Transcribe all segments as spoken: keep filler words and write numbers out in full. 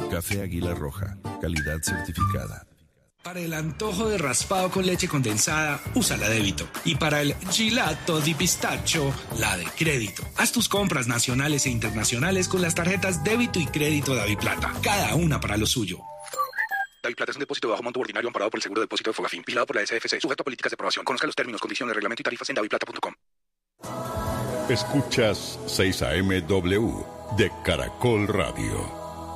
Café Águila Roja, calidad certificada. Para el antojo de raspado con leche condensada, usa la débito. Y para el gelato di pistacho, la de crédito. Haz tus compras nacionales e internacionales con las tarjetas débito y crédito Daviplata. Cada una para lo suyo. Daviplata es un depósito de bajo monto ordinario amparado por el Seguro de Depósito de Fogafín, vigilado por la S F C, sujeto a políticas de aprobación. Conozca los términos, condiciones, reglamento y tarifas en daviplata punto com. Escuchas seis A M W de Caracol Radio.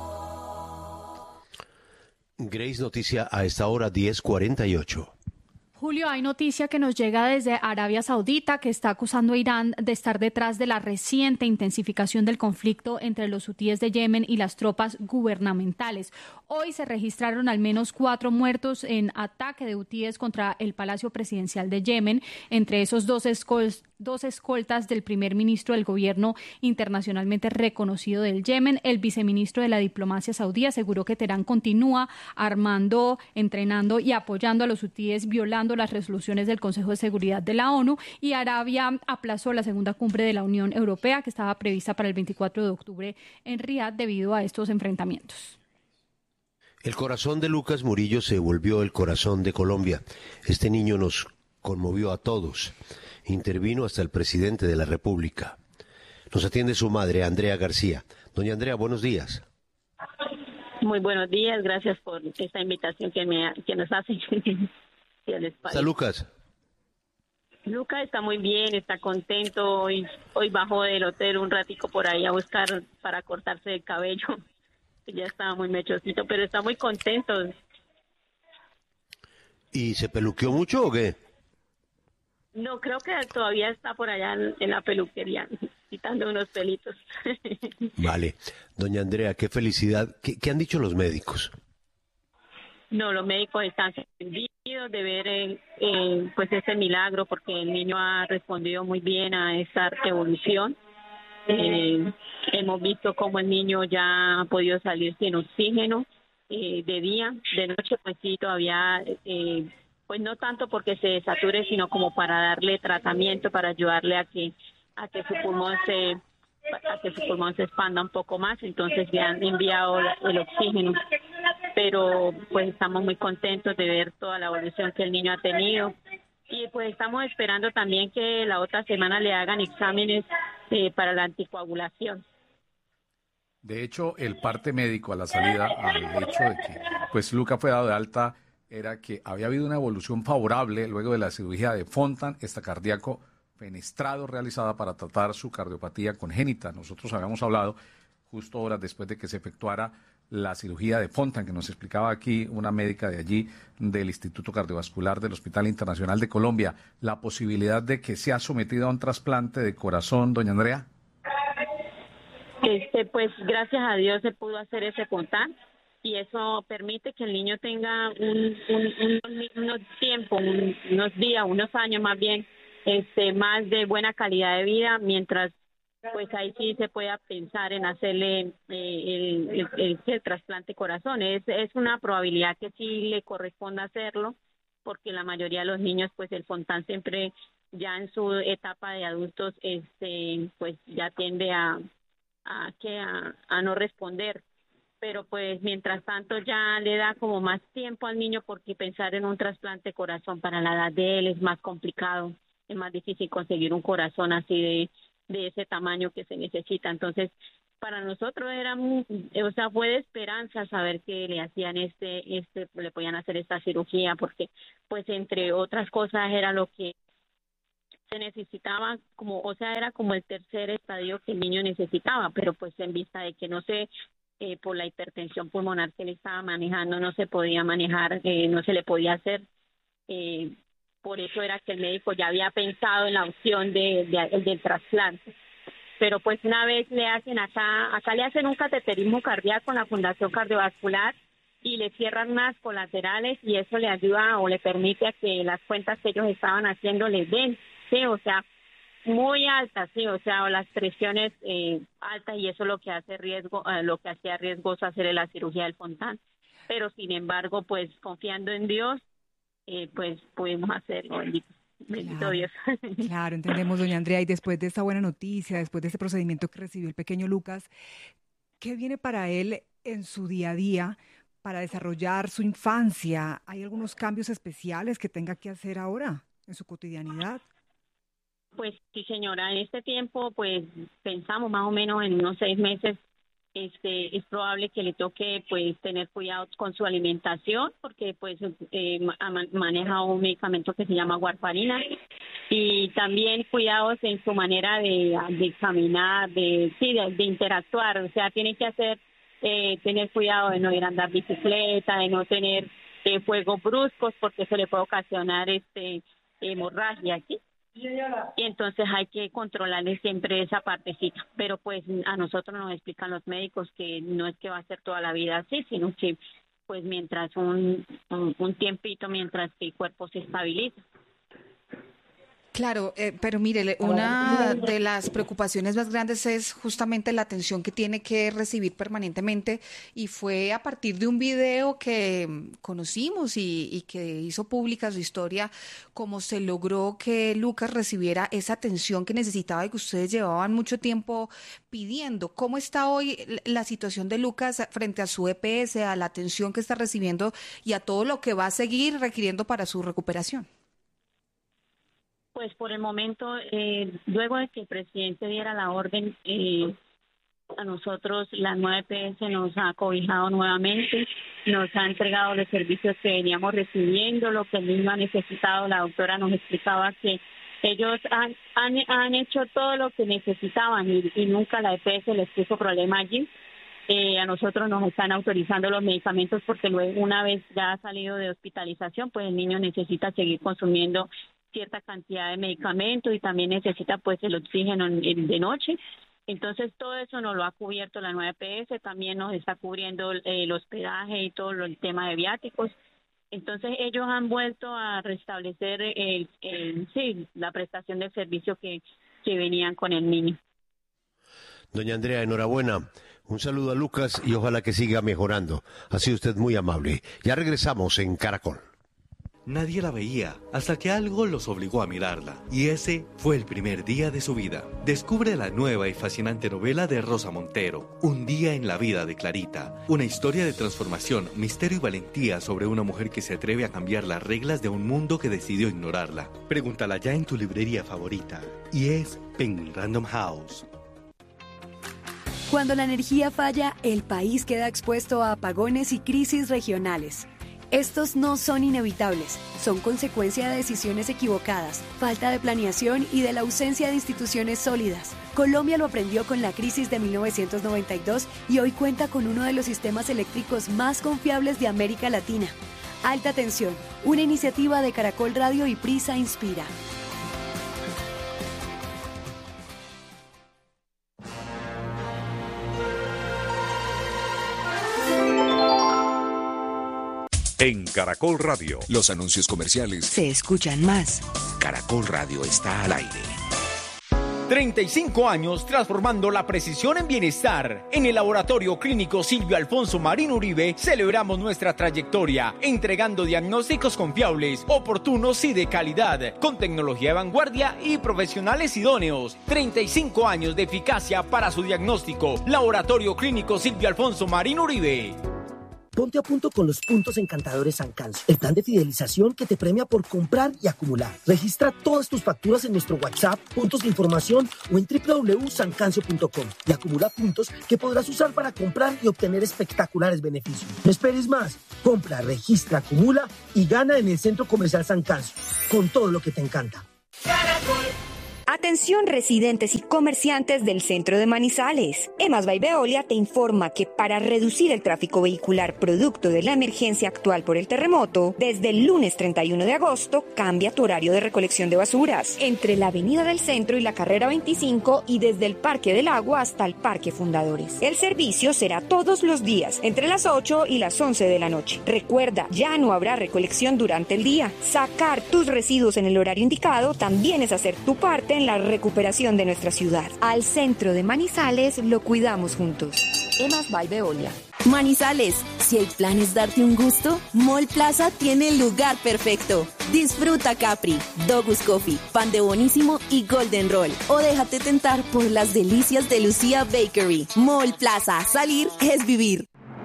Grace, noticia a esta hora diez cuarenta y ocho. Julio, hay noticia que nos llega desde Arabia Saudita, que está acusando a Irán de estar detrás de la reciente intensificación del conflicto entre los hutíes de Yemen y las tropas gubernamentales. Hoy se registraron al menos cuatro muertos en ataque de hutíes contra el Palacio Presidencial de Yemen, entre esos dos, escol- dos escoltas del primer ministro del gobierno internacionalmente reconocido del Yemen. El viceministro de la diplomacia saudí aseguró que Teherán continúa armando, entrenando y apoyando a los hutíes, violando las resoluciones del Consejo de Seguridad de la ONU, y Arabia aplazó la segunda cumbre de la Unión Europea que estaba prevista para el veinticuatro de octubre en Riad debido a estos enfrentamientos. El corazón de Lucas Murillo se volvió el corazón de Colombia. Este niño nos conmovió a todos. Intervino hasta el presidente de la República. Nos atiende su madre, Andrea García. Doña Andrea, buenos días. Muy buenos días, gracias por esta invitación que, me, que nos hacen. ¿Está Lucas? Lucas está muy bien, está contento. Hoy, hoy bajó del hotel un ratico por ahí a buscar para cortarse el cabello. Ya estaba muy mechosito, pero está muy contento. ¿Y se peluqueó mucho o qué? No, creo que todavía está por allá en, en la peluquería, quitando unos pelitos. Vale. Doña Andrea, qué felicidad. ¿Qué, qué han dicho los médicos? No, los médicos están sorprendidos de ver eh, eh, pues ese milagro, porque el niño ha respondido muy bien a esa evolución. Eh, hemos visto cómo el niño ya ha podido salir sin oxígeno eh, de día, de noche pues sí, todavía, eh, pues no tanto porque se sature, sino como para darle tratamiento, para ayudarle a que a que su pulmón se a que su pulmón se expanda un poco más. Entonces le han enviado el oxígeno, pero pues estamos muy contentos de ver toda la evolución que el niño ha tenido, y pues estamos esperando también que la otra semana le hagan exámenes eh, para la anticoagulación. De hecho, el parte médico a la salida al hecho de que pues Luca fue dado de alta era que había habido una evolución favorable luego de la cirugía de Fontan, esta cardíaco fenestrado realizada para tratar su cardiopatía congénita. Nosotros habíamos hablado justo horas después de que se efectuara la cirugía de Fontan, que nos explicaba aquí una médica de allí, del Instituto Cardiovascular del Hospital Internacional de Colombia, la posibilidad de que sea sometido a un trasplante de corazón, doña Andrea. Este, pues gracias a Dios se pudo hacer ese Fontan, y eso permite que el niño tenga un, un, un, unos tiempos, un, unos días, unos años más bien, este, más de buena calidad de vida, mientras pues ahí sí se pueda pensar en hacerle eh, el, el, el, el trasplante corazón. Es, es una probabilidad que sí le corresponda hacerlo, porque la mayoría de los niños, pues el Fontan siempre ya en su etapa de adultos, este, pues ya tiende a, a, que a, a no responder. Pero pues mientras tanto ya le da como más tiempo al niño, porque pensar en un trasplante corazón para la edad de él es más complicado, es más difícil conseguir un corazón así de de ese tamaño que se necesita. Entonces, para nosotros era, o sea, fue de esperanza saber que le hacían este, este, le podían hacer esta cirugía, porque, pues, entre otras cosas, era lo que se necesitaba, como, o sea, era como el tercer estadio que el niño necesitaba, pero pues en vista de que no se, eh, por la hipertensión pulmonar que él estaba manejando, no se podía manejar, eh, no se le podía hacer, eh, por eso era que el médico ya había pensado en la opción de, de, del trasplante. Pero pues una vez le hacen acá, acá le hacen un cateterismo cardíaco en la Fundación Cardiovascular y le cierran unas colaterales, y eso le ayuda o le permite a que las cuentas que ellos estaban haciendo les den, sí, o sea, muy altas, sí, o sea, o las presiones eh, altas, y eso es lo que hace riesgo, eh, lo que hacía riesgoso hacerle la cirugía del Fontan. Pero sin embargo, pues confiando en Dios, Eh, pues pudimos hacerlo, bendito, bendito claro, Dios. Claro, entendemos, doña Andrea, y después de esta buena noticia, después de este procedimiento que recibió el pequeño Lucas, ¿qué viene para él en su día a día para desarrollar su infancia? ¿Hay algunos cambios especiales que tenga que hacer ahora en su cotidianidad? Pues sí, señora, en este tiempo pues pensamos más o menos en unos seis meses. Este, es probable que le toque pues tener cuidado con su alimentación porque pues eh, maneja un medicamento que se llama warfarina, y también cuidados en su manera de, de caminar, de, sí, de, de interactuar. O sea, tiene que hacer eh, tener cuidado de no ir a andar bicicleta, de no tener eh, fuegos bruscos porque eso le puede ocasionar este hemorragia, ¿sí? Y entonces hay que controlarle siempre esa partecita, pero pues a nosotros nos explican los médicos que no es que va a ser toda la vida así, sino que pues mientras un, un, un tiempito, mientras que el cuerpo se estabiliza. Claro, eh, pero mire, una de las preocupaciones más grandes es justamente la atención que tiene que recibir permanentemente, y fue a partir de un video que conocimos y, y que hizo pública su historia, cómo se logró que Lucas recibiera esa atención que necesitaba y que ustedes llevaban mucho tiempo pidiendo. ¿Cómo está hoy la situación de Lucas frente a su E P S, a la atención que está recibiendo y a todo lo que va a seguir requiriendo para su recuperación? Pues por el momento, eh, luego de que el presidente diera la orden, eh, a nosotros la nueva E P S nos ha cobijado nuevamente, nos ha entregado los servicios que veníamos recibiendo, lo que el niño ha necesitado. La doctora nos explicaba que ellos han, han, han hecho todo lo que necesitaban y, y nunca la E P S les puso problema allí. Eh, a nosotros nos están autorizando los medicamentos porque luego, una vez ya ha salido de hospitalización, pues el niño necesita seguir consumiendo cierta cantidad de medicamentos y también necesita pues el oxígeno en, en, de noche. Entonces todo eso nos lo ha cubierto la nueva E P S, también nos está cubriendo eh, el hospedaje y todo lo, el tema de viáticos. Entonces ellos han vuelto a restablecer el, el, sí, la prestación del servicio que, que venían con el niño. Doña Andrea, enhorabuena. Un saludo a Lucas y ojalá que siga mejorando. Ha sido usted muy amable. Ya regresamos en Caracol. Nadie la veía hasta que algo los obligó a mirarla, y ese fue el primer día de su vida. Descubre la nueva y fascinante novela de Rosa Montero, Un día en la vida de Clarita, una historia de transformación, misterio y valentía sobre una mujer que se atreve a cambiar las reglas de un mundo que decidió ignorarla. Pregúntala ya en tu librería favorita, y es Penguin Random House. Cuando la energía falla, el país queda expuesto a apagones y crisis regionales. Estos no son inevitables, son consecuencia de decisiones equivocadas, falta de planeación y de la ausencia de instituciones sólidas. Colombia lo aprendió con la crisis de mil novecientos noventa y dos y hoy cuenta con uno de los sistemas eléctricos más confiables de América Latina. Alta Tensión, una iniciativa de Caracol Radio y Prisa Inspira. En Caracol Radio, los anuncios comerciales se escuchan más. Caracol Radio está al aire. treinta y cinco años transformando la precisión en bienestar. En el Laboratorio Clínico Silvio Alfonso Marín Uribe celebramos nuestra trayectoria, entregando diagnósticos confiables, oportunos y de calidad, con tecnología de vanguardia y profesionales idóneos. treinta y cinco años de eficacia para su diagnóstico. Laboratorio Clínico Silvio Alfonso Marín Uribe. Ponte a punto con los puntos encantadores San Canso, el plan de fidelización que te premia por comprar y acumular. Registra todas tus facturas en nuestro WhatsApp, puntos de información o en doble u doble u doble u punto san cancio punto com y acumula puntos que podrás usar para comprar y obtener espectaculares beneficios. No esperes más. Compra, registra, acumula y gana en el Centro Comercial San Canso, con todo lo que te encanta. Atención residentes y comerciantes del centro de Manizales. Emas by Veolia te informa que para reducir el tráfico vehicular producto de la emergencia actual por el terremoto, desde el lunes treinta y uno de agosto cambia tu horario de recolección de basuras entre la Avenida del Centro y la Carrera veinticinco y desde el Parque del Agua hasta el Parque Fundadores. El servicio será todos los días entre las ocho y las once de la noche. Recuerda, ya no habrá recolección durante el día. Sacar tus residuos en el horario indicado también es hacer tu parte en la recuperación de nuestra ciudad. Al centro de Manizales lo cuidamos juntos. Emas by Veolia. Manizales, si el plan es darte un gusto, Mall Plaza tiene el lugar perfecto. Disfruta Capri, Dogus Coffee, Pan de Bonísimo y Golden Roll. O déjate tentar por las delicias de Lucía Bakery. Mall Plaza, salir es vivir.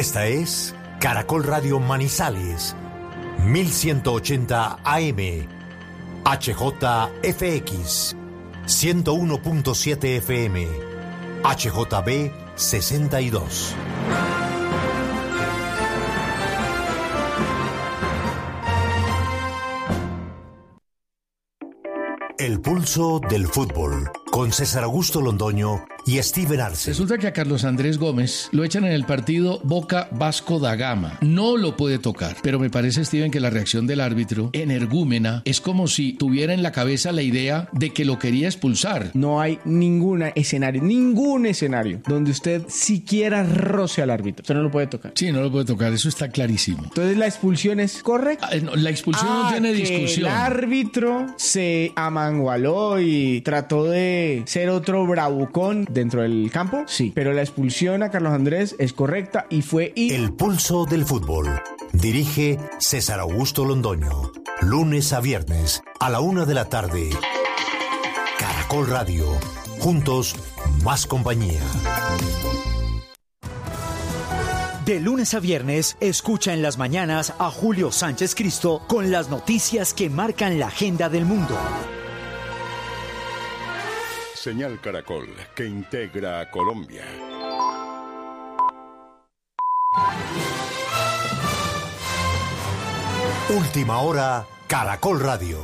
Esta es Caracol Radio Manizales, mil ciento ochenta A M, H J F X, ciento uno punto siete F M, H J B sesenta y dos. El pulso del fútbol, con César Augusto Londoño y Steven Arce. Resulta que a Carlos Andrés Gómez lo echan en el partido Boca Vasco da Gama. No lo puede tocar, pero me parece, Steven, que la reacción del árbitro, energúmena, es como si tuviera en la cabeza la idea de que lo quería expulsar. No hay ningún escenario, ningún escenario donde usted siquiera roce al árbitro. Usted no lo puede tocar. Sí, no lo puede tocar, eso está clarísimo. Entonces, ¿la expulsión es correcta? Ah, no, la expulsión ah, no tiene discusión. El árbitro se amangualó y trató de ser otro bravucón dentro del campo, sí, pero la expulsión a Carlos Andrés es correcta y fue... Y... El pulso del fútbol. Dirige César Augusto Londoño. Lunes a viernes a la una de la tarde. Caracol Radio. Juntos, más compañía. De lunes a viernes, escucha en las mañanas a Julio Sánchez Cristo con las noticias que marcan la agenda del mundo. Señal Caracol, que integra a Colombia. Última hora, Caracol Radio.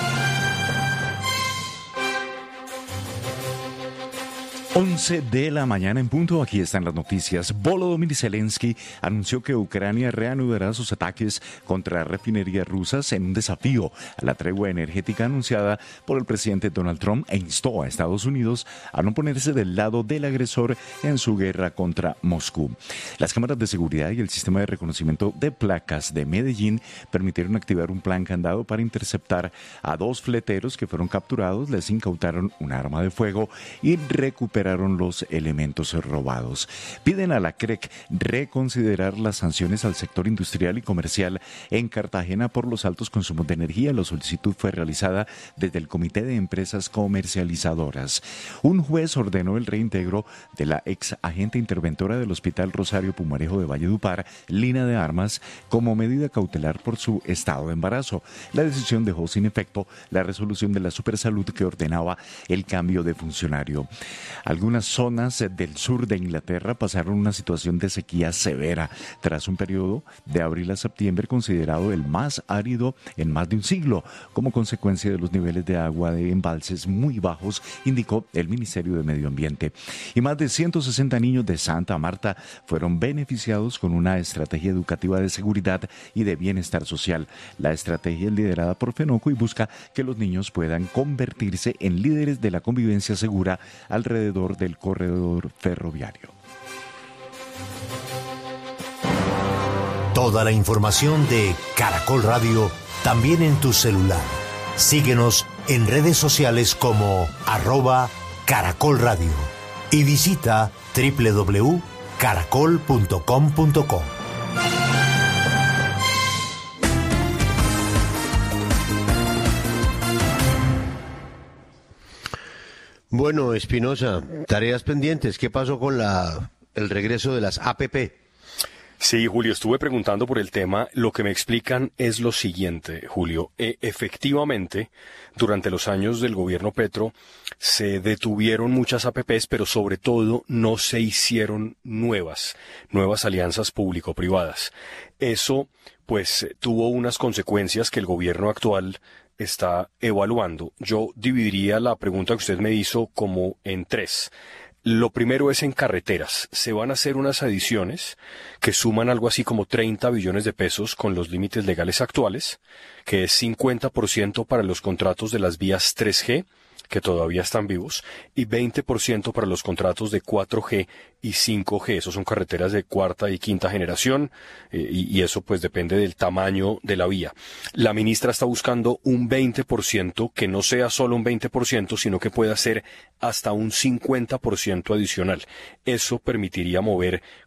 once de la mañana en punto, aquí están las noticias. Volodymyr Zelensky anunció que Ucrania reanudará sus ataques contra refinerías rusas en un desafío a la tregua energética anunciada por el presidente Donald Trump e instó a Estados Unidos a no ponerse del lado del agresor en su guerra contra Moscú. Las cámaras de seguridad y el sistema de reconocimiento de placas de Medellín permitieron activar un plan candado para interceptar a dos fleteros que fueron capturados, les incautaron un arma de fuego y recuperaron los elementos robados. Piden a la C R E C reconsiderar las sanciones al sector industrial y comercial en Cartagena por los altos consumos de energía. La solicitud fue realizada desde el Comité de Empresas Comercializadoras. Un juez ordenó el reintegro de la ex agente interventora del Hospital Rosario Pumarejo de Valledupar, Lina de Armas, como medida cautelar por su estado de embarazo. La decisión dejó sin efecto la resolución de la Supersalud que ordenaba el cambio de funcionario. Algunas zonas del sur de Inglaterra pasaron una situación de sequía severa tras un periodo de abril a septiembre considerado el más árido en más de un siglo, como consecuencia de los niveles de agua de embalses muy bajos, indicó el Ministerio de Medio Ambiente. Y más de ciento sesenta niños de Santa Marta fueron beneficiados con una estrategia educativa de seguridad y de bienestar social. La estrategia es liderada por FENOCO y busca que los niños puedan convertirse en líderes de la convivencia segura alrededor del corredor ferroviario. Toda la información de Caracol Radio también en tu celular. Síguenos en redes sociales como arroba Caracol Radio y visita doble u doble u doble u punto caracol punto com punto co. Bueno, Espinosa, tareas pendientes. ¿Qué pasó con la el regreso de las A P P? Sí, Julio, estuve preguntando por el tema. Lo que me explican es lo siguiente, Julio. E- efectivamente, durante los años del gobierno Petro se detuvieron muchas A P Pes, pero sobre todo no se hicieron nuevas, nuevas alianzas público-privadas. Eso, pues, tuvo unas consecuencias que el gobierno actual está evaluando. Yo dividiría la pregunta que usted me hizo como en tres. Lo primero es en carreteras. Se van a hacer unas adiciones que suman algo así como treinta billones de pesos con los límites legales actuales, que es cincuenta por ciento para los contratos de las vías tres G, que todavía están vivos, y veinte por ciento para los contratos de cuatro G y cinco G. Esos son carreteras de cuarta y quinta generación, eh, y, y eso pues depende del tamaño de la vía. La ministra está buscando un veinte por ciento, que no sea solo un veinte por ciento, sino que pueda ser hasta un cincuenta por ciento adicional. Eso permitiría mover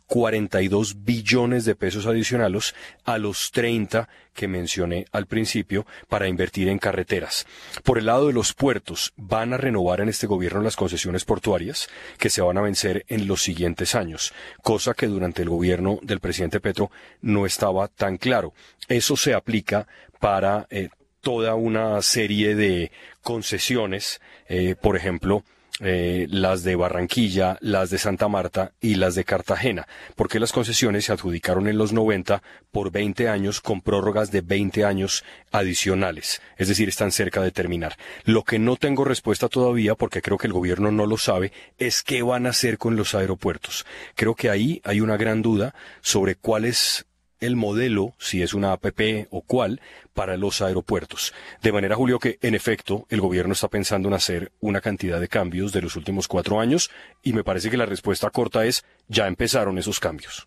cuarenta y dos billones de pesos adicionales a los treinta que mencioné al principio para invertir en carreteras. Por el lado de los puertos, van a renovar en este gobierno las concesiones portuarias que se van a vencer en los siguientes años, cosa que durante el gobierno del presidente Petro no estaba tan claro. Eso se aplica para eh, toda una serie de concesiones, eh, por ejemplo, Eh, las de Barranquilla, las de Santa Marta y las de Cartagena, porque las concesiones se adjudicaron en los noventa por veinte años con prórrogas de veinte años adicionales, es decir, están cerca de terminar. Lo que no tengo respuesta todavía, porque creo que el gobierno no lo sabe, es qué van a hacer con los aeropuertos. Creo que ahí hay una gran duda sobre cuál es el modelo, si es una A P P o cuál, para los aeropuertos. De manera, Julio, que en efecto el gobierno está pensando en hacer una cantidad de cambios de los últimos cuatro años y me parece que la respuesta corta es ya empezaron esos cambios.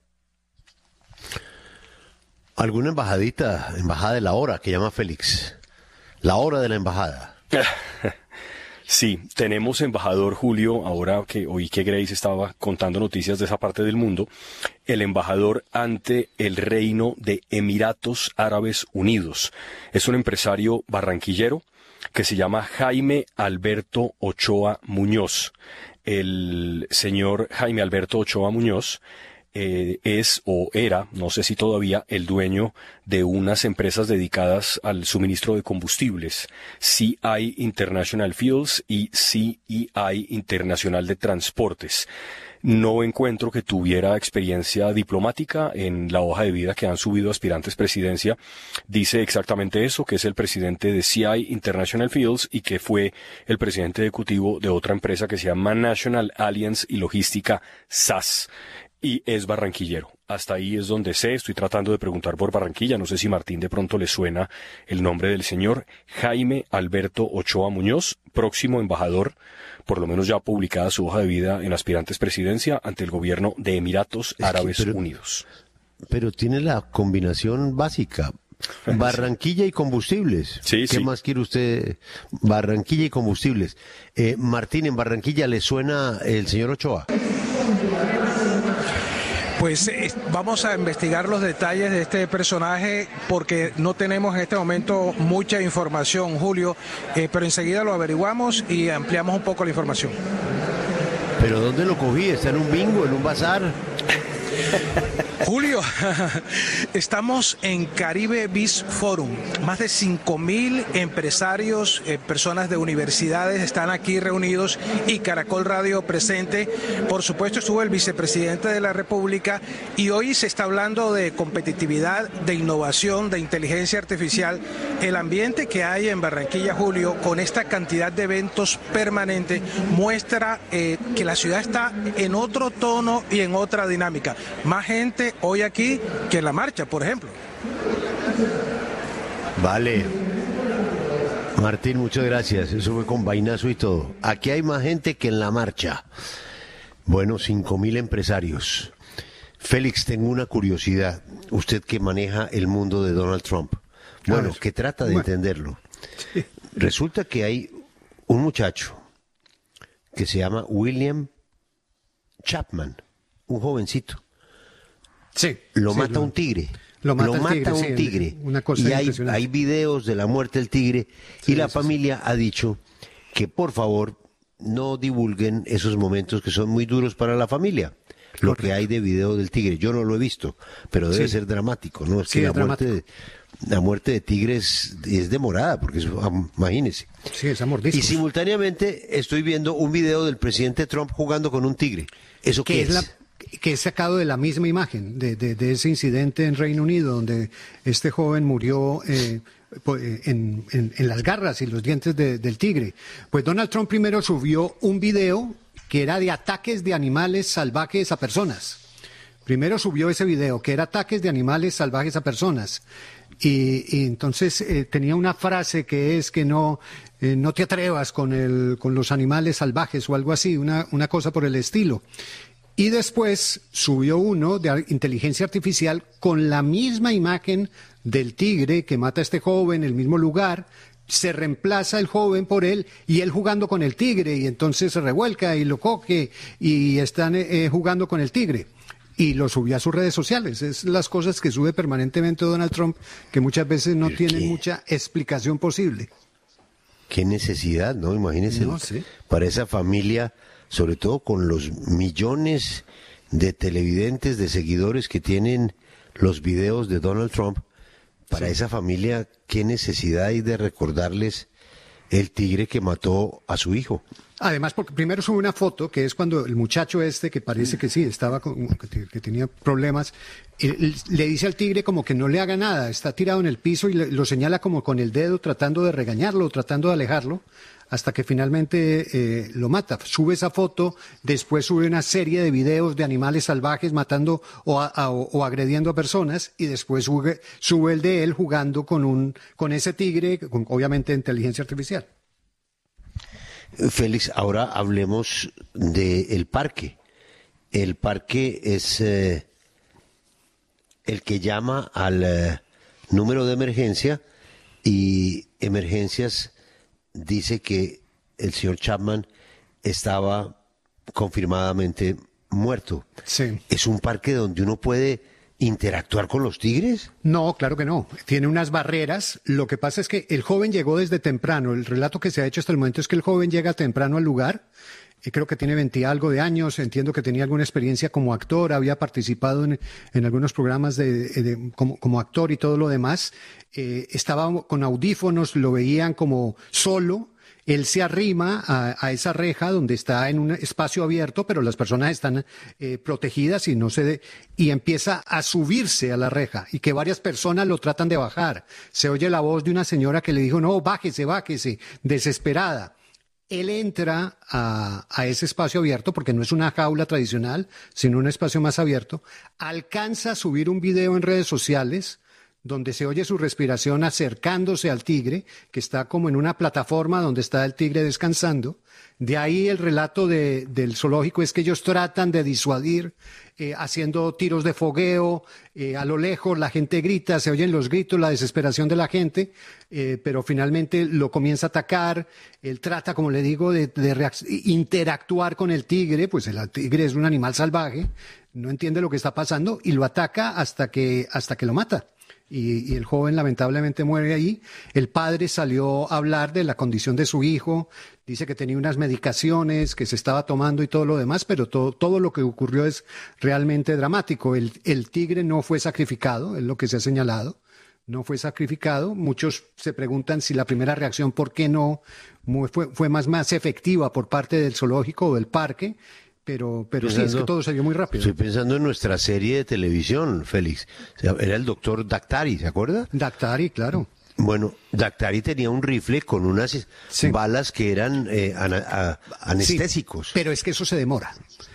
¿Alguna embajadita, embajada de la hora que llama Félix? La hora de la embajada. Sí, tenemos embajador, Julio, ahora que oí que Grace estaba contando noticias de esa parte del mundo, el embajador ante el Reino de Emiratos Árabes Unidos. Es un empresario barranquillero que se llama Jaime Alberto Ochoa Muñoz. El señor Jaime Alberto Ochoa Muñoz Eh, es o era, no sé si todavía, el dueño de unas empresas dedicadas al suministro de combustibles, C I International Fuels y C E I Internacional de Transportes. No encuentro que tuviera experiencia diplomática en la hoja de vida que han subido aspirantes presidencia. Dice exactamente eso, que es el presidente de C I International Fuels y que fue el presidente ejecutivo de otra empresa que se llama National Alliance y Logística S A S. Y es barranquillero. Hasta ahí es donde sé, estoy tratando de preguntar por Barranquilla, no sé si Martín de pronto le suena el nombre del señor Jaime Alberto Ochoa Muñoz, próximo embajador, por lo menos ya publicada su hoja de vida en aspirantes presidencia ante el gobierno de Emiratos Árabes pero, Unidos. Pero tiene la combinación básica. Barranquilla y combustibles. Sí, ¿Qué sí. más quiere usted? Barranquilla y combustibles. Eh, Martín, ¿en Barranquilla le suena el señor Ochoa? Pues eh, vamos a investigar los detalles de este personaje porque no tenemos en este momento mucha información, Julio, eh, pero enseguida lo averiguamos y ampliamos un poco la información. ¿Pero dónde lo cogí? ¿Está en un bingo, en un bazar? Julio, estamos en Caribe Biz Forum. Más de cinco mil empresarios, eh, personas de universidades están aquí reunidos y Caracol Radio presente. Por supuesto estuvo el vicepresidente de la República y hoy se está hablando de competitividad, de innovación, de inteligencia artificial. El ambiente que hay en Barranquilla, Julio, con esta cantidad de eventos permanentes, muestra eh, que la ciudad está en otro tono y en otra dinámica. Más gente hoy aquí que en la marcha, por ejemplo. Vale. Martín, muchas gracias. Eso fue con vainazo y todo. Aquí hay más gente que en la marcha. Bueno, cinco mil empresarios. Félix, tengo una curiosidad. Usted que maneja el mundo de Donald Trump. Bueno, que trata de bueno. entenderlo. Resulta que hay un muchacho que se llama William Chapman, un jovencito. Sí. Lo sí, mata lo, un tigre. Lo mata, lo mata tigre, un sí, tigre. Una cosa y hay, hay videos de la muerte del tigre. Sí, y la familia sí. ha dicho que por favor no divulguen esos momentos que son muy duros para la familia. Lo Correcto. que hay de video del tigre. Yo no lo he visto, pero debe sí. ser dramático, ¿no? Es sí, que la es muerte, de, la muerte de tigres es demorada, porque eso, imagínese. Sí, es amordisco. Y simultáneamente estoy viendo un video del presidente Trump jugando con un tigre. ¿Eso qué, qué es? es? La... que es sacado de la misma imagen, de, de, de ese incidente en Reino Unido, donde este joven murió eh, en, en, en las garras y los dientes de, del tigre. Pues Donald Trump primero subió un video que era de ataques de animales salvajes a personas. Primero subió ese video, que era ataques de animales salvajes a personas. Y, y entonces eh, tenía una frase que es que no, eh, no te atrevas con, el, con los animales salvajes o algo así, una, una cosa por el estilo. Y después subió uno de inteligencia artificial con la misma imagen del tigre que mata a este joven en el mismo lugar. Se reemplaza el joven por él y él jugando con el tigre y entonces se revuelca y lo coge y están eh, jugando con el tigre. y lo subió a sus redes sociales. Es las cosas que sube permanentemente Donald Trump, que muchas veces no tienen ¿Qué? mucha explicación posible. Qué necesidad, ¿no? Imagínense, No, sí. para esa familia, sobre todo con los millones de televidentes, de seguidores que tienen los videos de Donald Trump, para Sí. esa familia, qué necesidad hay de recordarles el tigre que mató a su hijo. Además, porque primero sube una foto, que es cuando el muchacho este, que parece que sí, estaba con, que, te- que tenía problemas, eh, le dice al tigre como que no le haga nada, está tirado en el piso y le- lo señala como con el dedo tratando de regañarlo, tratando de alejarlo, hasta que finalmente eh, lo mata. Sube esa foto, después sube una serie de videos de animales salvajes matando o, a- a- o agrediendo a personas, y después sube, sube el de él jugando con, un, con ese tigre, con, obviamente de inteligencia artificial. Félix, ahora hablemos del parque. El parque es eh, el que llama al eh, número de emergencia, y emergencias dice que el señor Chapman estaba confirmadamente muerto. Sí. ¿Es un parque donde uno puede interactuar con los tigres? No, claro que no. Tiene unas barreras. Lo que pasa es que el joven llegó desde temprano. El relato que se ha hecho hasta el momento es que el joven llega temprano al lugar. Y creo que tiene veinte algo de años. Entiendo que tenía alguna experiencia como actor. Había participado en, en algunos programas de, de- como, como actor y todo lo demás. Eh, estaba con audífonos, lo veían como solo. Él se arrima a, a esa reja donde está en un espacio abierto, pero las personas están eh, protegidas y no se de- y empieza a subirse a la reja, y que varias personas lo tratan de bajar. Se oye la voz de una señora que le dijo, no, bájese, bájese, desesperada. Él entra a, a ese espacio abierto, porque no es una jaula tradicional, sino un espacio más abierto. Alcanza a subir un video en redes sociales donde se oye su respiración acercándose al tigre, que está como en una plataforma donde está el tigre descansando. De ahí el relato de- del zoológico es que ellos tratan de disuadir, eh, haciendo tiros de fogueo, eh, a lo lejos la gente grita, se oyen los gritos, la desesperación de la gente, eh, pero finalmente lo comienza a atacar. Él trata, como le digo, de, de reac- interactuar con el tigre, pues el tigre es un animal salvaje, no entiende lo que está pasando y lo ataca hasta que, hasta que lo mata. Y, y el joven lamentablemente muere ahí. El padre salió a hablar de la condición de su hijo, dice que tenía unas medicaciones que se estaba tomando y todo lo demás, pero todo, todo lo que ocurrió es realmente dramático. El, el tigre no fue sacrificado, es lo que se ha señalado, no fue sacrificado. Muchos se preguntan si la primera reacción, ¿por qué no? Mu- Fue, fue más, más efectiva por parte del zoológico o del parque. Pero, pero sí, es que todo se dio muy rápido. Estoy pensando en nuestra serie de televisión, Félix. O sea, era el doctor Daktari, ¿se acuerda? Daktari, claro. Bueno, Daktari tenía un rifle con unas balas que eran eh, ana- a- anestésicos. Sí, pero es que eso se demora.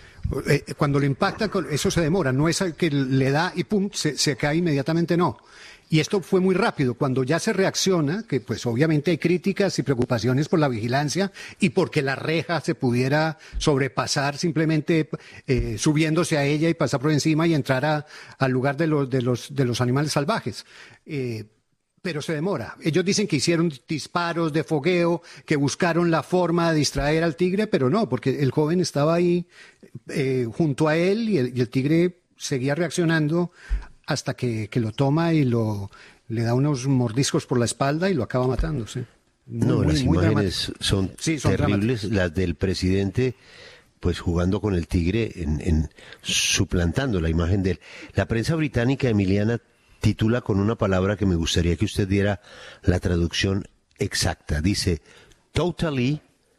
Eh, Cuando lo impactan, con- eso se demora. No es que le da y pum, se, se cae inmediatamente, no. Y esto fue muy rápido. Cuando ya se reacciona, que pues obviamente hay críticas y preocupaciones por la vigilancia y porque la reja se pudiera sobrepasar simplemente eh, subiéndose a ella y pasar por encima y entrar a- al lugar de los, de los, de los animales salvajes. Eh, pero se demora. Ellos dicen que hicieron disparos de fogueo, que buscaron la forma de distraer al tigre, pero no, porque el joven estaba ahí eh, junto a él y el, y el tigre seguía reaccionando hasta que, que lo toma y lo le da unos mordiscos por la espalda y lo acaba matando. Sí. Muy, No, muy, las muy imágenes dramático. son, Sí, son terribles, las del presidente pues jugando con el tigre, en, en suplantando la imagen de él. La prensa británica, Emiliana, titula con una palabra que me gustaría que usted diera la traducción exacta. Dice, totally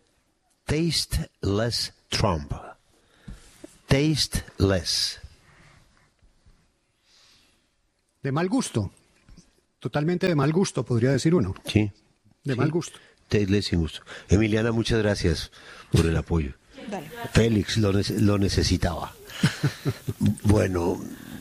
tasteless Trump. Tasteless. De mal gusto. Totalmente de mal gusto, podría decir uno. Sí. De Sí. mal gusto. Tasteless sin gusto. Emiliana, muchas gracias por el apoyo. Dale. Félix lo, nece- lo necesitaba. Bueno,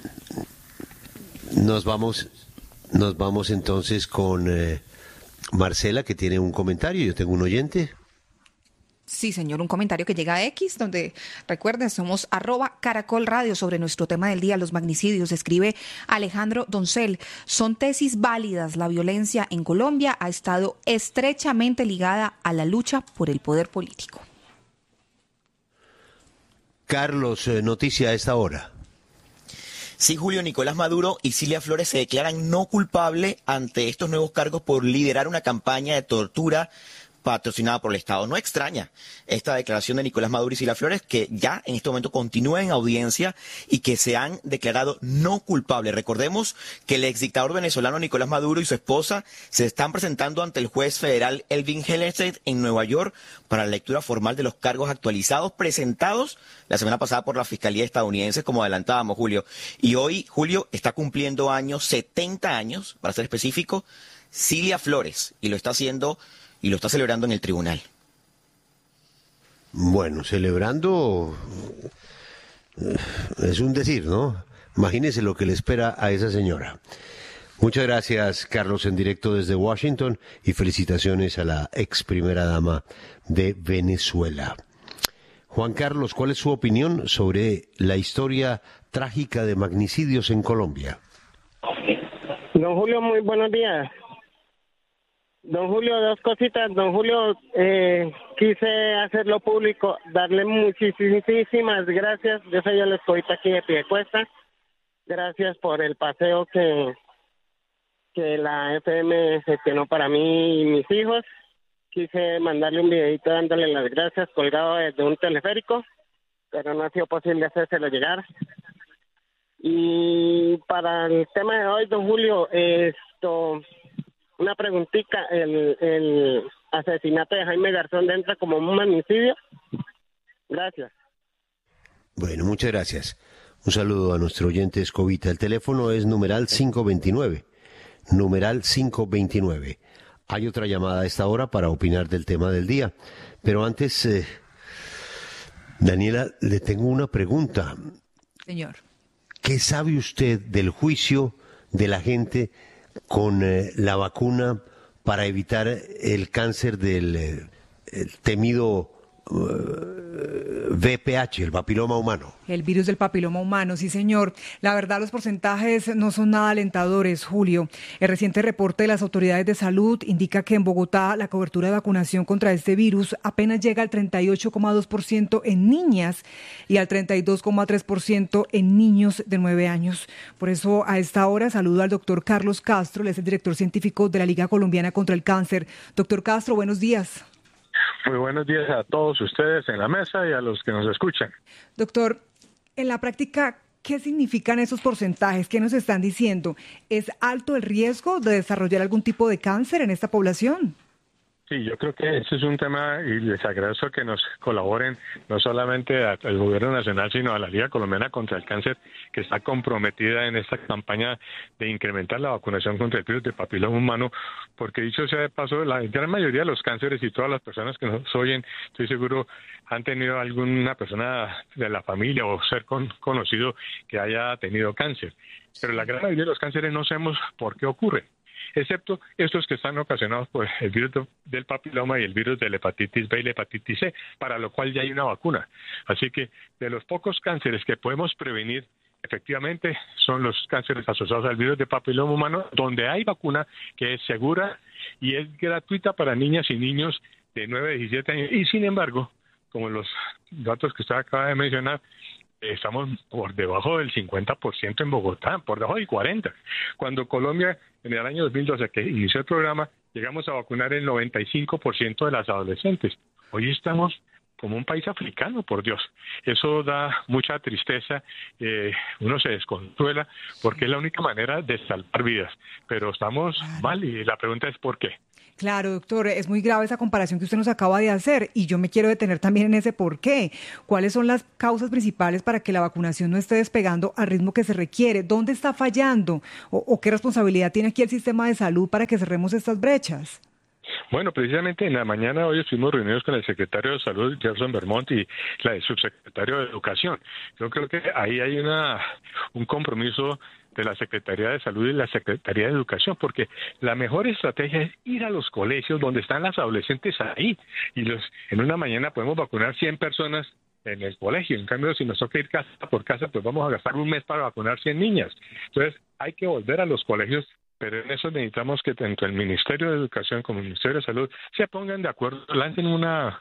nos vamos, nos vamos entonces con eh, Marcela, que tiene un comentario. Yo tengo un oyente. Sí, señor, un comentario que llega a X, donde recuerden, somos arroba Caracol Radio sobre nuestro tema del día, los magnicidios. Escribe Alejandro Doncel, son tesis válidas. La violencia en Colombia ha estado estrechamente ligada a la lucha por el poder político. Carlos, eh, noticia a esta hora. Sí, Julio, Nicolás Maduro y Cilia Flores se declaran no culpables ante estos nuevos cargos por liderar una campaña de tortura patrocinada por el Estado. No extraña esta declaración de Nicolás Maduro y Cilia Flores, que ya en este momento continúa en audiencia y que se han declarado no culpables. Recordemos que el exdictador venezolano Nicolás Maduro y su esposa se están presentando ante el juez federal Elvin Hellerstedt en Nueva York para la lectura formal de los cargos actualizados presentados la semana pasada por la Fiscalía estadounidense, como adelantábamos, Julio. Y hoy, Julio, está cumpliendo años, setenta años, para ser específico, Cilia Flores, y lo está haciendo y lo está celebrando en el tribunal. Bueno, celebrando es un decir, ¿no? Imagínese lo que le espera a esa señora. Muchas gracias, Carlos, en directo desde Washington, y felicitaciones a la ex primera dama de Venezuela. Juan Carlos, ¿cuál es su opinión sobre la historia trágica de magnicidios en Colombia? Don Julio, muy buenos días. Don Julio, dos cositas. Don Julio, eh, quise hacerlo público, darle muchísimas gracias. Yo soy el escobita aquí de Piedecuesta. Gracias por el paseo que, que la F M gestionó para mí y mis hijos. Quise mandarle un videito dándole las gracias colgado desde un teleférico, pero no ha sido posible hacérselo llegar. Y para el tema de hoy, don Julio, esto... Una preguntita, ¿el, el asesinato de Jaime Garzón entra como un magnicidio? Gracias. Bueno, muchas gracias. Un saludo a nuestro oyente Escobita. El teléfono es numeral cinco veintinueve. Numeral cinco veintinueve. Hay otra llamada a esta hora para opinar del tema del día. Pero antes, eh, Daniela, le tengo una pregunta. Señor. ¿Qué sabe usted del juicio de la gente con eh, la vacuna para evitar el cáncer del eh, el temido uh, V P H, el papiloma humano? El virus del papiloma humano, sí señor. La verdad, los porcentajes no son nada alentadores, Julio. El reciente reporte de las autoridades de salud indica que en Bogotá la cobertura de vacunación contra este virus apenas llega al treinta y ocho coma dos por ciento en niñas y al treinta y dos coma tres por ciento en niños de nueve años. Por eso, a esta hora saludo al doctor Carlos Castro, él es el director científico de la Liga Colombiana contra el Cáncer. Doctor Castro, buenos días. Muy buenos días a todos ustedes en la mesa y a los que nos escuchan. Doctor, en la práctica, ¿qué significan esos porcentajes? ¿Qué nos están diciendo? ¿Es alto el riesgo de desarrollar algún tipo de cáncer en esta población? Sí, yo creo que ese es un tema y les agradezco que nos colaboren no solamente al Gobierno Nacional, sino a la Liga Colombiana contra el Cáncer, que está comprometida en esta campaña de incrementar la vacunación contra el virus de papiloma humano, porque dicho sea de paso, la gran mayoría de los cánceres y todas las personas que nos oyen, estoy seguro, han tenido alguna persona de la familia o ser con, conocido que haya tenido cáncer. Pero la gran mayoría de los cánceres no sabemos por qué ocurren, excepto estos que están ocasionados por el virus del papiloma y el virus de la hepatitis B y la hepatitis C, para lo cual ya hay una vacuna. Así que de los pocos cánceres que podemos prevenir, efectivamente, son los cánceres asociados al virus de papiloma humano, donde hay vacuna que es segura y es gratuita para niñas y niños de nueve a diecisiete años. Y sin embargo, como los datos que usted acaba de mencionar, estamos por debajo del cincuenta por ciento en Bogotá, por debajo del cuarenta por ciento. Cuando Colombia, en el año dos mil doce, que inició el programa, llegamos a vacunar el noventa y cinco por ciento de las adolescentes. Hoy estamos como un país africano, por Dios. Eso da mucha tristeza, eh, uno se desconsuela, porque es la única manera de salvar vidas. Pero estamos mal y la pregunta es ¿por qué? Claro, doctor, es muy grave esa comparación que usted nos acaba de hacer y yo me quiero detener también en ese por qué. ¿Cuáles son las causas principales para que la vacunación no esté despegando al ritmo que se requiere? ¿Dónde está fallando? ¿O, o qué responsabilidad tiene aquí el sistema de salud para que cerremos estas brechas? Bueno, precisamente en la mañana hoy estuvimos reunidos con el secretario de Salud, Gerson Vermont, y la subsecretario de Educación. Yo creo que ahí hay una un compromiso de la Secretaría de Salud y la Secretaría de Educación, porque la mejor estrategia es ir a los colegios donde están las adolescentes ahí, y los en una mañana podemos vacunar cien personas en el colegio. En cambio, si nos toca ir casa por casa, pues vamos a gastar un mes para vacunar cien niñas. Entonces, hay que volver a los colegios, pero en eso necesitamos que tanto el Ministerio de Educación como el Ministerio de Salud se pongan de acuerdo, lancen una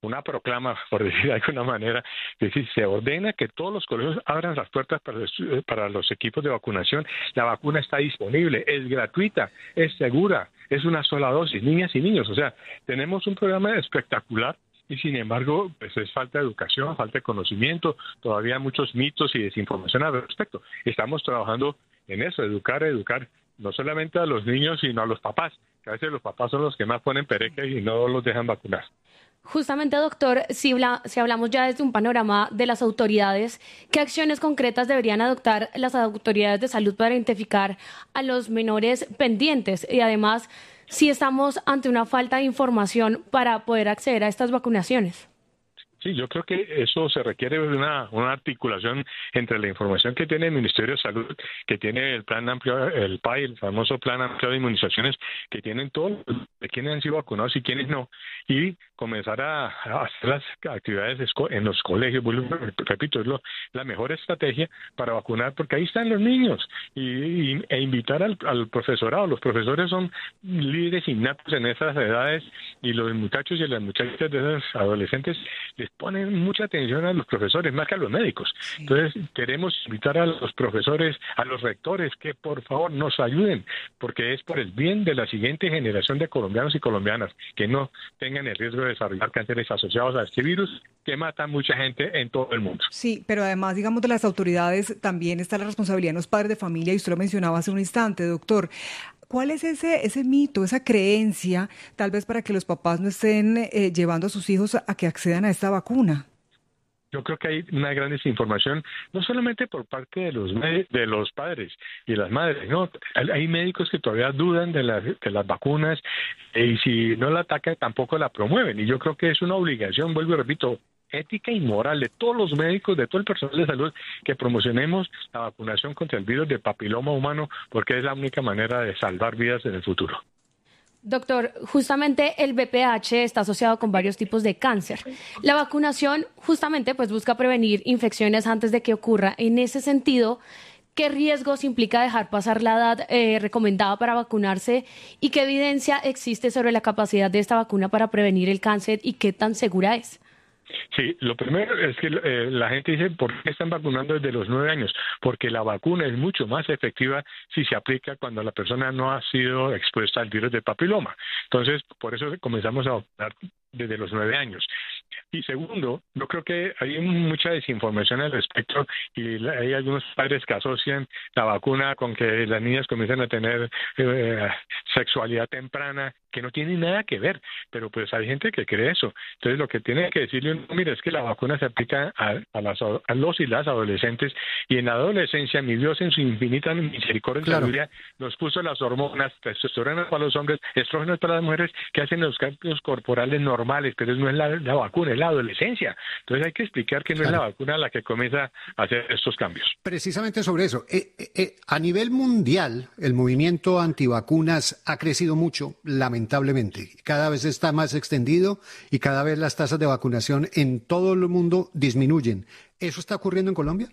una proclama, por decir de alguna manera, que si se ordena que todos los colegios abran las puertas para los, para los equipos de vacunación. La vacuna está disponible, es gratuita, es segura, es una sola dosis, niñas y niños. O sea, tenemos un programa espectacular. Y sin embargo, pues es falta de educación, falta de conocimiento, todavía muchos mitos y desinformación al respecto. Estamos trabajando en eso, educar, educar, no solamente a los niños, sino a los papás, que a veces los papás son los que más ponen pereque y no los dejan vacunar. Justamente, doctor, si, bla, si hablamos ya desde un panorama de las autoridades, ¿qué acciones concretas deberían adoptar las autoridades de salud para identificar a los menores pendientes? Y además, si estamos ante una falta de información para poder acceder a estas vacunaciones. Sí, yo creo que eso se requiere de una, una articulación entre la información que tiene el Ministerio de Salud, que tiene el plan amplio, el P A I, el famoso plan amplio de inmunizaciones, que tienen todos de quienes han sido vacunados y quienes no, y comenzar a, a hacer las actividades en los colegios. Repito, es lo, la mejor estrategia para vacunar, porque ahí están los niños, y, y, e invitar al, al profesorado. Los profesores son líderes innatos en esas edades, y los muchachos y las muchachas de esos adolescentes les ponen mucha atención a los profesores, más que a los médicos. Sí. Entonces, queremos invitar a los profesores, a los rectores, que por favor nos ayuden, porque es por el bien de la siguiente generación de colombianos y colombianas, que no tengan el riesgo de desarrollar cánceres asociados a este virus, que mata a mucha gente en todo el mundo. Sí, pero además, digamos, de las autoridades, también está la responsabilidad de los padres de familia, y usted lo mencionaba hace un instante, doctor. ¿Cuál es ese ese mito, esa creencia, tal vez para que los papás no estén eh, llevando a sus hijos a, a que accedan a esta vacuna? Yo creo que hay una gran desinformación, no solamente por parte de los de los padres y las madres, no, hay médicos que todavía dudan de las de las vacunas, y si no la atacan tampoco la promueven, y yo creo que es una obligación, vuelvo y repito, ética y moral de todos los médicos, de todo el personal de salud, que promocionemos la vacunación contra el virus de papiloma humano, porque es la única manera de salvar vidas en el futuro. Doctor, justamente el V P H está asociado con varios tipos de cáncer. La vacunación justamente pues busca prevenir infecciones antes de que ocurra. En ese sentido, ¿qué riesgos implica dejar pasar la edad eh, recomendada para vacunarse, y qué evidencia existe sobre la capacidad de esta vacuna para prevenir el cáncer y qué tan segura es? Sí, lo primero es que eh, la gente dice, ¿por qué están vacunando desde los nueve años? Porque la vacuna es mucho más efectiva si se aplica cuando la persona no ha sido expuesta al virus de papiloma. Entonces, por eso comenzamos a vacunar desde los nueve años. Y segundo, yo creo que hay mucha desinformación al respecto, y hay algunos padres que asocian la vacuna con que las niñas comienzan a tener eh, sexualidad temprana, que no tiene nada que ver, pero pues hay gente que cree eso. Entonces lo que tiene que decirle uno, mira, es que la vacuna se aplica a, a, las, a los y las adolescentes, y en la adolescencia mi Dios en su infinita misericordia claro. nos puso las hormonas, testosterona para los hombres, estrógenos para las mujeres, que hacen los cambios corporales normales, pero no es la, la vacuna, es la adolescencia. Entonces hay que explicar que no claro. es la vacuna la que comienza a hacer estos cambios. Precisamente sobre eso, eh, eh, a nivel mundial el movimiento antivacunas ha crecido mucho, lamentablemente. Lamentablemente, cada vez está más extendido y cada vez las tasas de vacunación en todo el mundo disminuyen. ¿Eso está ocurriendo en Colombia?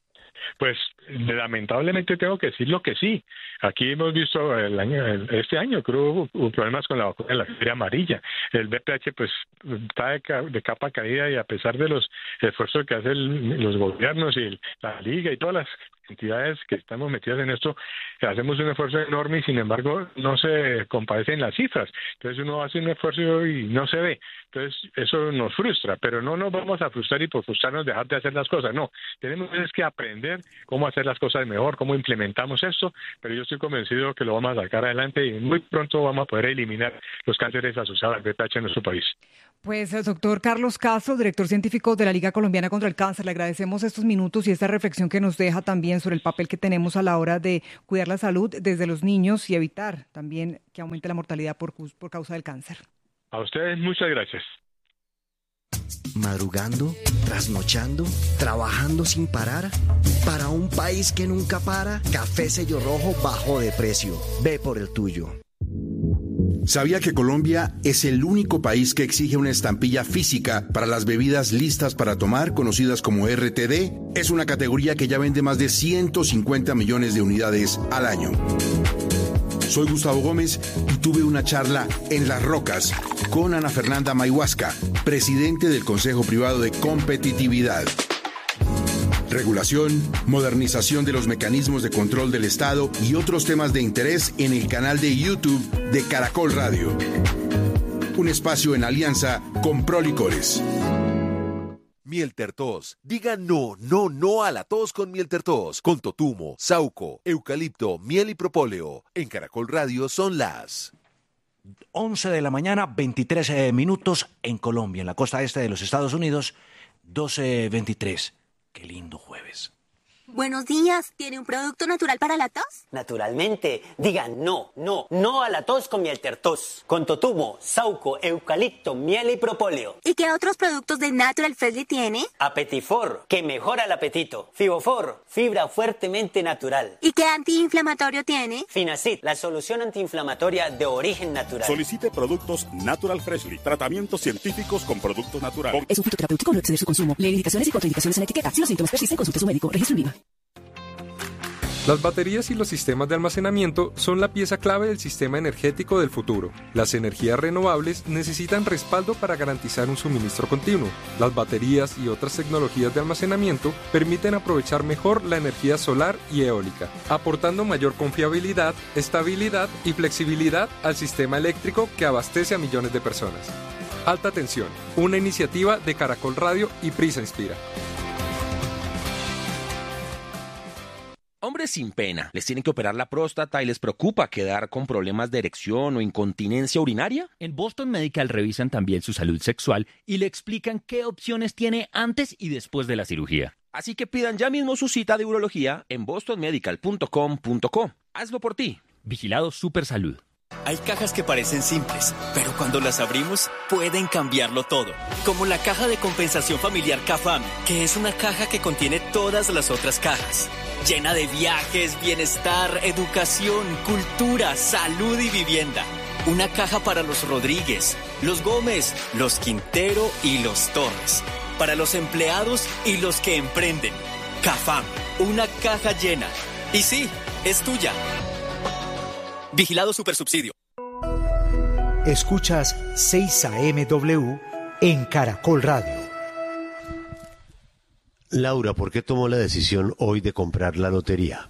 Pues lamentablemente tengo que decirlo que sí. Aquí hemos visto el año, este año creo hubo problemas con la vacuna de la fiebre amarilla. El V P H pues está de, de capa caída, y a pesar de los esfuerzos que hacen los gobiernos y la liga y todas las entidades que estamos metidas en esto, hacemos un esfuerzo enorme y sin embargo no se compadecen las cifras. Entonces uno hace un esfuerzo y no se ve. Entonces eso nos frustra, pero no nos vamos a frustrar y por frustrarnos dejar de hacer las cosas. No, tenemos que aprender cómo hacer las cosas mejor, cómo implementamos esto, pero yo estoy convencido que lo vamos a sacar adelante y muy pronto vamos a poder eliminar los cánceres asociados al V P H en nuestro país. Pues el doctor Carlos Castro, director científico de la Liga Colombiana contra el Cáncer, le agradecemos estos minutos y esta reflexión que nos deja también sobre el papel que tenemos a la hora de cuidar la salud desde los niños y evitar también que aumente la mortalidad por, por causa del cáncer. A ustedes muchas gracias. Madrugando, trasnochando, trabajando sin parar. Para un país que nunca para, Café Sello Rojo bajó de precio. Ve por el tuyo. ¿Sabía que Colombia es el único país que exige una estampilla física para las bebidas listas para tomar, conocidas como R T D? Es una categoría que ya vende más de ciento cincuenta millones de unidades al año. Soy Gustavo Gómez y tuve una charla en Las Rocas con Ana Fernanda Mayhuasca, presidente del Consejo Privado de Competitividad. Regulación, modernización de los mecanismos de control del Estado y otros temas de interés en el canal de YouTube de Caracol Radio. Un espacio en alianza con Prolicores. Mielter Tos. Diga no, no, no a la tos con Mielter Tos. Con totumo, sauco, eucalipto, miel y propóleo. En Caracol Radio son las once de la mañana, veintitrés eh, minutos en Colombia, en la costa este de los Estados Unidos, doce veintitrés. Qué lindo jueves. Buenos días, ¿tiene un producto natural para la tos? Naturalmente, digan no, no, no a la tos con Mielter Tos. Con totumo, sauco, eucalipto, miel y propóleo. ¿Y qué otros productos de Natural Freshly tiene? Apetifor, que mejora el apetito. Fibofor, fibra fuertemente natural. ¿Y qué antiinflamatorio tiene? Finacid, la solución antiinflamatoria de origen natural. Solicite productos Natural Freshly, tratamientos científicos con productos naturales. Es un fitoterapéutico, no exceder su consumo. Lee indicaciones y contraindicaciones en la etiqueta. Si los síntomas persisten, consulte a su médico. Registro INVIMA. Las baterías y los sistemas de almacenamiento son la pieza clave del sistema energético del futuro. Las energías renovables necesitan respaldo para garantizar un suministro continuo. Las baterías y otras tecnologías de almacenamiento permiten aprovechar mejor la energía solar y eólica, aportando mayor confiabilidad, estabilidad y flexibilidad al sistema eléctrico que abastece a millones de personas. Alta Tensión, una iniciativa de Caracol Radio y Prisa Inspira. Hombres sin pena, ¿les tienen que operar la próstata y les preocupa quedar con problemas de erección o incontinencia urinaria? En Boston Medical revisan también su salud sexual y le explican qué opciones tiene antes y después de la cirugía. Así que pidan ya mismo su cita de urología en boston medical punto com punto co. Hazlo por ti. Vigilado Supersalud. Hay cajas que parecen simples, pero cuando las abrimos pueden cambiarlo todo. Como la caja de compensación familiar CAFAM, que es una caja que contiene todas las otras cajas. Llena de viajes, bienestar, educación, cultura, salud y vivienda. Una caja para los Rodríguez, los Gómez, los Quintero y los Torres. Para los empleados y los que emprenden. CAFAM, una caja llena. Y sí, es tuya. Vigilado Supersubsidio. Escuchas seis A M W en Caracol Radio. Laura, ¿por qué tomó la decisión hoy de comprar la lotería?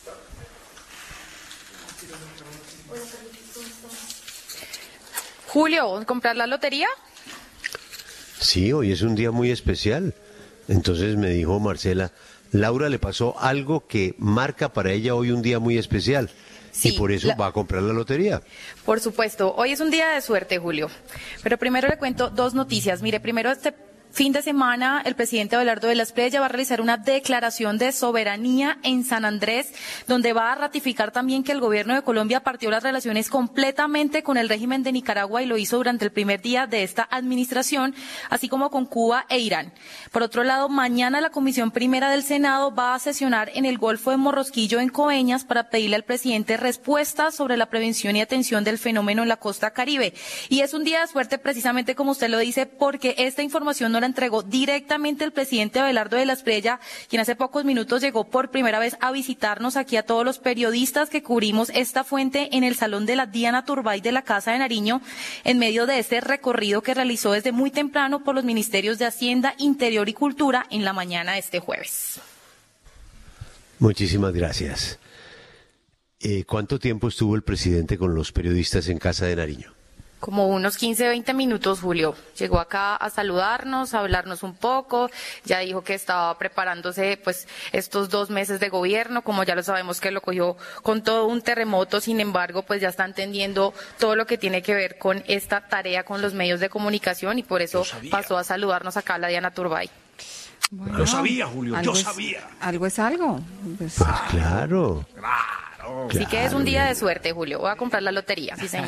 Julio, ¿comprar la lotería? Sí, hoy es un día muy especial. Entonces me dijo Marcela, Laura le pasó algo que marca para ella hoy un día muy especial. Sí, y por eso la... va a comprar la lotería. Por supuesto, hoy es un día de suerte, Julio. Pero primero le cuento dos noticias. Mire, primero este fin de semana el presidente Abelardo de la Espriella va a realizar una declaración de soberanía en San Andrés, donde va a ratificar también que el gobierno de Colombia partió las relaciones completamente con el régimen de Nicaragua y lo hizo durante el primer día de esta administración, así como con Cuba e Irán. Por otro lado, mañana la Comisión Primera del Senado va a sesionar en el Golfo de Morrosquillo, en Coveñas, para pedirle al presidente respuestas sobre la prevención y atención del fenómeno en la costa caribe. Y es un día de suerte precisamente como usted lo dice, porque esta información no la entregó directamente el presidente Abelardo de la Espriella, quien hace pocos minutos llegó por primera vez a visitarnos aquí a todos los periodistas que cubrimos esta fuente en el Salón de la Diana Turbay de la Casa de Nariño, en medio de este recorrido que realizó desde muy temprano por los ministerios de Hacienda, Interior y Cultura en la mañana de este jueves. Muchísimas gracias. Eh, ¿Cuánto tiempo estuvo el presidente con los periodistas en Casa de Nariño? Como unos quince, veinte minutos, Julio. Llegó acá a saludarnos, a hablarnos un poco, ya dijo que estaba preparándose pues estos dos meses de gobierno, como ya lo sabemos que lo cogió con todo un terremoto, sin embargo pues ya está entendiendo todo lo que tiene que ver con esta tarea con los medios de comunicación y por eso pasó a saludarnos acá a la Diana Turbay. Bueno, lo sabía, Julio, yo es, sabía. Algo es algo. Pues, pues claro. Claro. Así que es un día de suerte, Julio. Voy a comprar la lotería, sí señor.